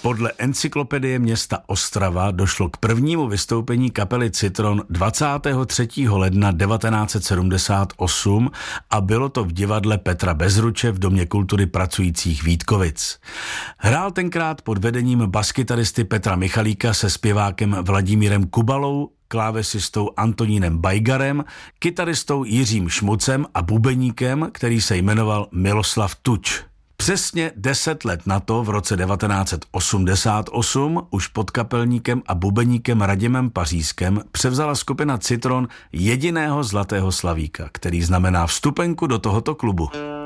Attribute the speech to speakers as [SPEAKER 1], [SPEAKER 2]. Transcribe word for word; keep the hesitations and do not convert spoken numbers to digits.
[SPEAKER 1] Podle encyklopedie města Ostrava došlo k prvnímu vystoupení kapely Citron dvacátého třetího ledna devatenáct set sedmdesát osm a bylo to v divadle Petra Bezruče v Domě kultury pracujících Vítkovic. Hrál tenkrát pod vedením baskytaristy Petra Michalíka se zpěvákem Vladimírem Kubalou, klávesistou Antonínem Bajgarem, kytaristou Jiřím Šmucem a bubeníkem, který se jmenoval Miloslav Tuč. Přesně deset let na to, v roce devatenáct set osmdesát osm, už pod kapelníkem a bubeníkem Radimem Pařískem převzala skupina Citron jediného zlatého slavíka, který znamená vstupenku do tohoto klubu.